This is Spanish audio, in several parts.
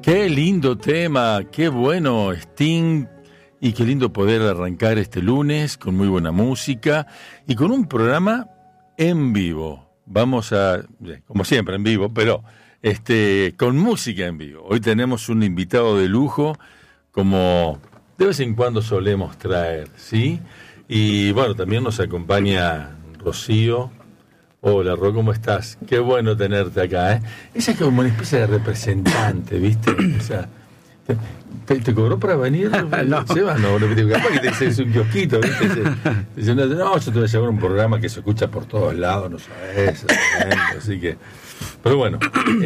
Qué lindo tema, qué bueno Sting, y qué lindo poder arrancar este lunes con muy buena música y con un programa en vivo. Vamos a, como siempre en vivo, pero con música en vivo. Hoy tenemos un invitado de lujo, como de vez en cuando solemos traer, ¿sí? Y bueno, también nos acompaña Rocío. Hola, Ro, ¿cómo estás? Qué bueno tenerte acá, ¿eh? Esa es como una especie de representante, ¿viste? O sea, ¿te cobró para venir? No. Sebas, no, capaz que te dices un kiosquito, ¿viste? Dice, no, yo te voy a llevar un programa que se escucha por todos lados, no sabes, así que... Pero bueno,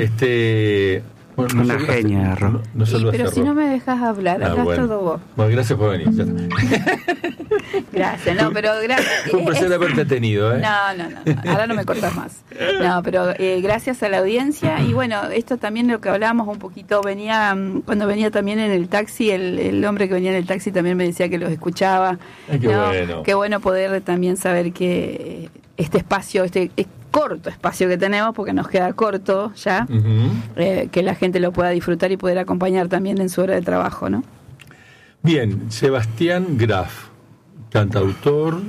Una genia, Ro. Pero si no me dejas hablar, acá es todo vos. Bueno, gracias por venir. Ya está. Gracias, no, pero gracias. Fue un placer haberte tenido, ¿eh? No, ahora no me cortas más. No, pero gracias a la audiencia. Y bueno, esto también lo que hablábamos un poquito, cuando venía también en el taxi, el hombre que venía en el taxi también me decía que los escuchaba. Ay, qué bueno. Qué bueno poder también saber que este espacio, corto espacio que tenemos, porque nos queda corto ya, que la gente lo pueda disfrutar y poder acompañar también en su hora de trabajo, ¿no? Bien, Sebastián Graf, cantautor,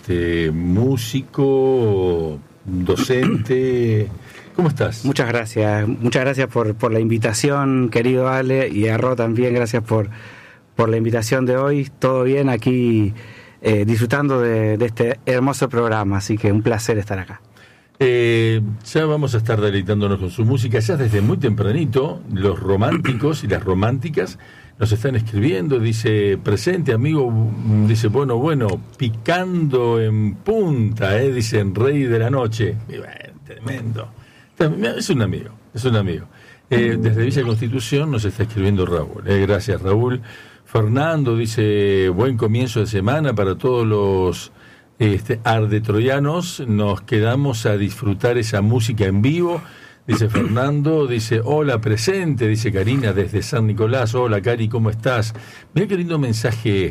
músico, docente. ¿Cómo estás? Muchas gracias por la invitación, querido Ale, y a Ro también, gracias por la invitación de hoy. Todo bien aquí, disfrutando de este hermoso programa, así que un placer estar acá. Ya vamos a estar deleitándonos con su música. Ya desde muy tempranito, los románticos y las románticas nos están escribiendo. Dice, presente amigo, dice, bueno, picando en punta, dice, en Rey de la Noche. Y bueno, tremendo. Es un amigo. Desde Villa Constitución nos está escribiendo Raúl. Gracias, Raúl. Fernando dice, buen comienzo de semana para todos los ardetroyanos. Nos quedamos a disfrutar esa música en vivo, dice Fernando. Dice, hola, presente, dice Karina desde San Nicolás. Hola, Cari, ¿cómo estás? Mirá qué lindo mensaje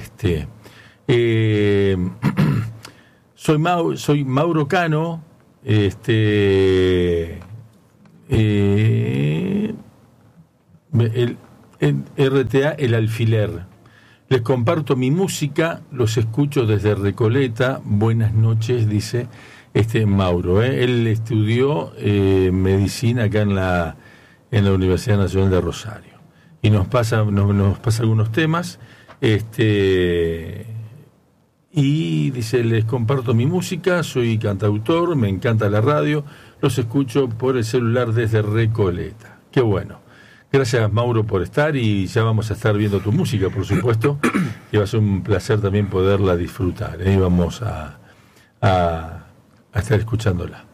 soy Mauro Cano, el RTA El Alfiler. Les comparto mi música, los escucho desde Recoleta. Buenas noches, dice Mauro. Él estudió medicina acá en la Universidad Nacional de Rosario. Y nos pasa algunos temas. Y dice, les comparto mi música, soy cantautor, me encanta la radio, los escucho por el celular desde Recoleta. Qué bueno. Gracias, Mauro, por estar, y ya vamos a estar viendo tu música, por supuesto, y va a ser un placer también poderla disfrutar, y vamos a estar escuchándola.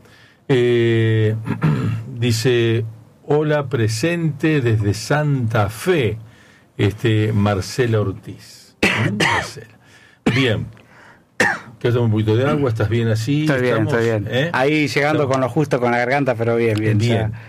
Dice, hola, presente desde Santa Fe, Marcela Ortiz. Marcela. Bien. ¿Quieres tomar un poquito de agua? ¿Estás bien así? Estoy bien. Ahí llegando con lo justo con la garganta, pero bien.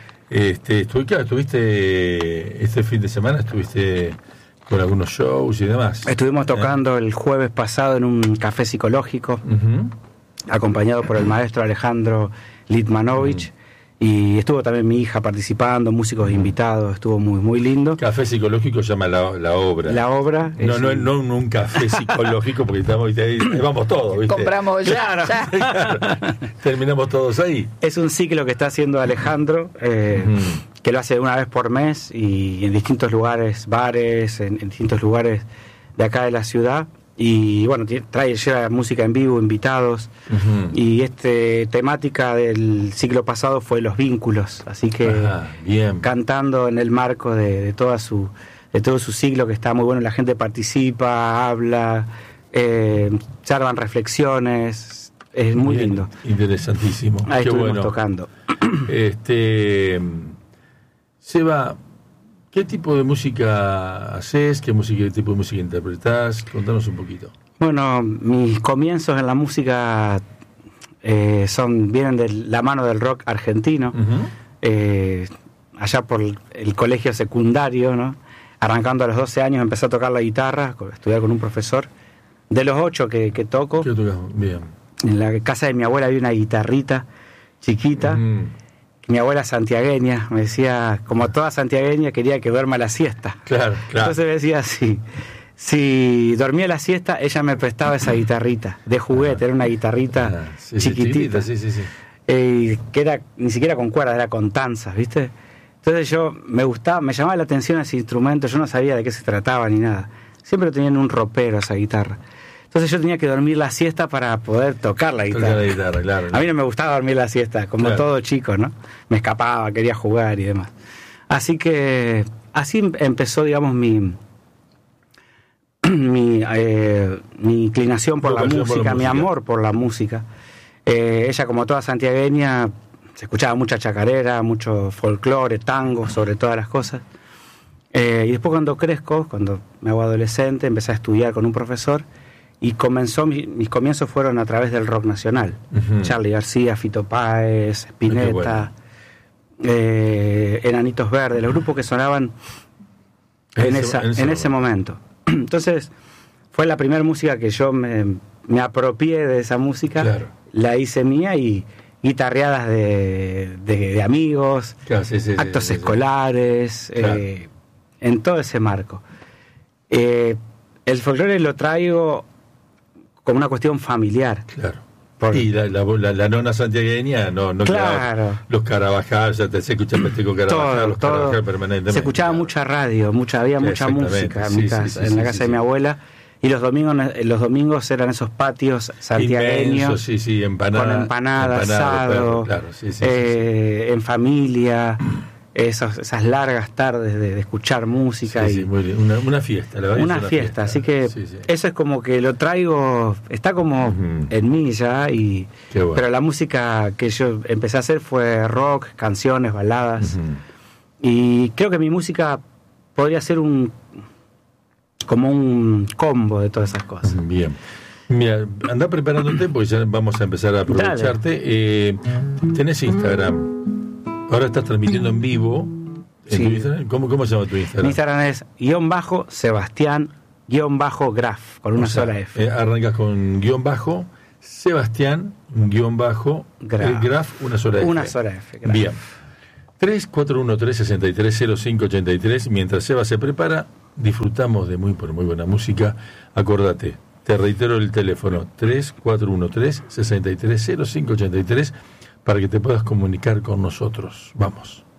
Estuviste este fin de semana, estuviste con algunos shows y demás. Estuvimos tocando el jueves pasado en un café psicológico, acompañado por el maestro Alejandro Litmanovich, y estuvo también mi hija participando, músicos invitados, estuvo muy lindo. Café psicológico se llama la obra. La obra. No un café psicológico, porque estamos ahí vamos todos, ¿viste? Compramos claro. Terminamos todos ahí. Es un ciclo que está haciendo Alejandro, que lo hace una vez por mes y en distintos lugares, bares, en distintos lugares de acá de la ciudad. Y bueno, lleva música en vivo, invitados. Y temática del ciclo pasado fue los vínculos. Así que bien. Cantando en el marco de todo su ciclo, que está muy bueno. La gente participa, habla, charlan reflexiones. Es muy bien, lindo. Interesantísimo. Ahí Qué estuvimos bueno. tocando. Seba, ¿qué tipo de música haces? ¿Qué tipo de música interpretás? Contanos un poquito. Bueno, mis comienzos en la música vienen de la mano del rock argentino, allá por el colegio secundario, ¿no? Arrancando a los 12 años empecé a tocar la guitarra, estudiar con un profesor. De los 8 que toco, ¿Qué tocas? Bien. en la casa de mi abuela había una guitarrita chiquita, mi abuela santiagueña me decía, como toda santiagueña, quería que duerma la siesta. Claro. Entonces me decía así, si dormía la siesta, ella me prestaba esa guitarrita de juguete, era una guitarrita chiquitita. Sí. Que era ni siquiera con cuerdas, era con tanzas, ¿viste? Entonces me llamaba la atención ese instrumento, yo no sabía de qué se trataba ni nada. Siempre tenía en un ropero esa guitarra. Entonces yo tenía que dormir la siesta para poder tocar la guitarra. Claro. A mí no me gustaba dormir la siesta, como todo chico, ¿no? Me escapaba, quería jugar y demás. Así que así empezó, digamos, mi inclinación por la música, mi amor por la música. Ella, como toda santiagueña, se escuchaba mucha chacarera, mucho folclore, tango, sobre todas las cosas. Y después cuando me hago adolescente, empecé a estudiar con un profesor y mis comienzos fueron a través del rock nacional. Charly García, Fito Páez, Spinetta, Enanitos Verdes, los grupos que sonaban en ese momento. Entonces fue la primera música que yo me apropié de esa música, la hice mía y guitarreadas de amigos, actos escolares, en todo ese marco. El folclore lo traigo como una cuestión familiar. Y la nona santiagueña no claro. Los Carabajal, ya te se escucha Peteco Carabajal, los Carabajal permanentemente. Se escuchaba mucha radio, había mucha música en mi casa, en la casa de mi abuela. Y los domingos eran esos patios santiagueños, con empanada, asado, en familia, esas largas tardes de escuchar música. Muy bien. Una fiesta, la verdad. Una fiesta, así que eso es como que lo traigo, está como en mí ya, bueno. Pero la música que yo empecé a hacer fue rock, canciones, baladas, y creo que mi música podría ser como un combo de todas esas cosas. Bien. Mira, anda preparándote porque ya vamos a empezar a aprovecharte. Tenés Instagram. Ahora estás transmitiendo en vivo. ¿En tu Instagram? ¿Cómo se llama tu Instagram? Mi Instagram es _Sebastián_Graf, con una sola F. Arrancas con _Sebastián_Graf, una sola F. Una sola F. Graf. Bien. 3413-630583. Mientras Seba se prepara, disfrutamos de muy buena música. Acordate, te reitero el teléfono 3413-630583 para que te puedas comunicar con nosotros. Vamos.